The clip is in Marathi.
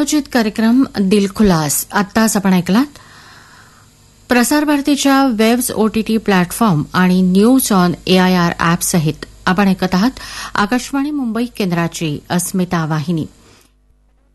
प्रायोजित कार्यक्रम दिलखुलास आत्ताच आपण ऐकलात. प्रसार भारतीच्या वेब्स ओटीटी प्लॅटफॉर्म आणि न्यूज ऑन एआयआर ॲप सहित आपण ऐकत आहात आकाशवाणी मुंबई केंद्राची अस्मिता वाहिनी.